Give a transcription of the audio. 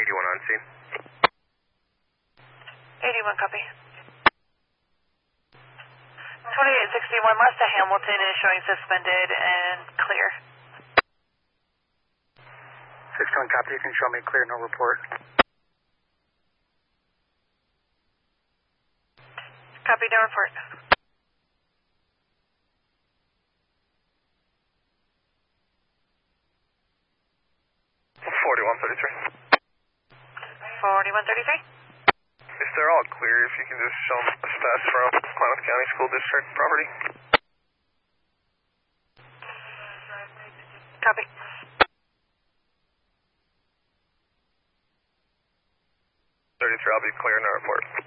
on scene. 81, copy. 2861 west of Hamilton is showing suspended and clear. 61, copy. You can show me clear, no report. Copy, no report. 4133. 4133. If they're all clear, if you can just show them the stats from Klamath County School District property. Copy. 33, I'll be clear, no report.